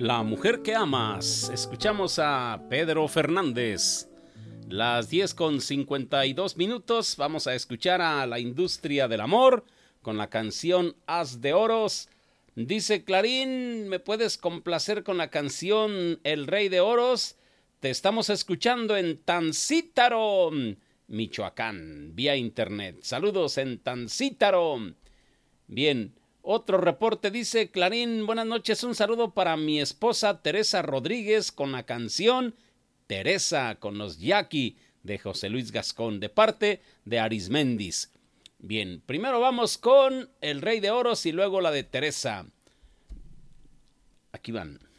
La mujer que amas. Escuchamos a Pedro Fernández. Las 10:52. Vamos a escuchar a La Industria del Amor con la canción Haz de Oros. Dice Clarín, ¿me puedes complacer con la canción El Rey de Oros? Te estamos escuchando en Tancítaro, Michoacán, vía internet. Saludos en Tancítaro. Bien, otro reporte dice Clarín, buenas noches, un saludo para mi esposa Teresa Rodríguez con la canción Teresa con los Yaqui de José Luis Gascón, de parte de Arismendis. Bien, primero vamos con El Rey de Oros y luego la de Teresa. Aquí van.